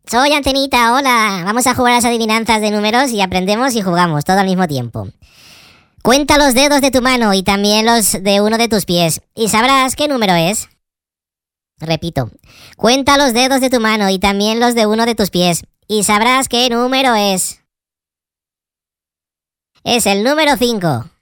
Soy Antenita, hola. Vamos a jugar a las adivinanzas de números y aprendemos y jugamos todo al mismo tiempo. Cuenta los dedos de tu mano y también los de uno de tus pies y sabrás qué número es. Repito, cuenta los dedos de tu mano y también los de uno de tus pies y sabrás qué número es. Es el número 5.